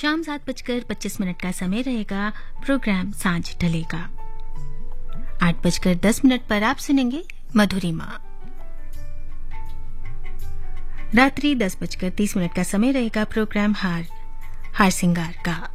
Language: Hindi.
शाम 7:25 का समय रहेगा, प्रोग्राम सांझ ढलेगा। 8:10 पर आप सुनेंगे मधुरिमा। रात्रि 10:30 का समय रहेगा, प्रोग्राम हार सिंगार का।